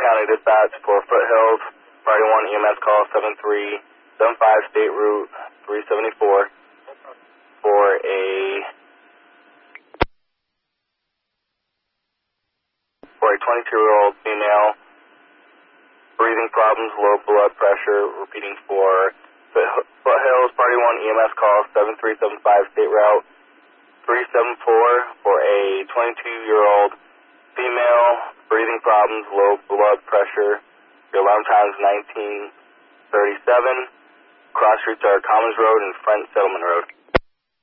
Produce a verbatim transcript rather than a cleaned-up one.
County Dispatch for Foothills, Priority one E M S call seven three seven five, State Route three seventy-four for a for a twenty-two-year-old female, breathing problems, low blood pressure, repeating for Foothills, Priority one E M S call seven three seven five, State Route three seventy-four for a twenty-two-year-old female, breathing problems, low blood pressure. Your alarm time is nineteen thirty-seven. Cross streets are Commons Road and Front Settlement Road.